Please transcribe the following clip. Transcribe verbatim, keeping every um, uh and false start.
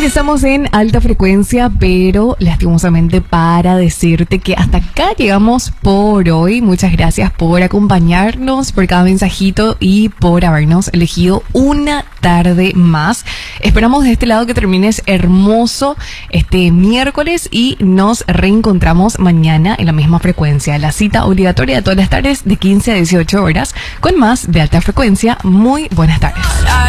Ingresamos en alta frecuencia, pero lastimosamente para decirte que hasta acá llegamos por hoy. Muchas gracias por acompañarnos, por cada mensajito y por habernos elegido una tarde más. Esperamos de este lado que termines hermoso este miércoles y nos reencontramos mañana en la misma frecuencia. La cita obligatoria de todas las tardes de quince a dieciocho horas con más de alta frecuencia. Muy buenas tardes.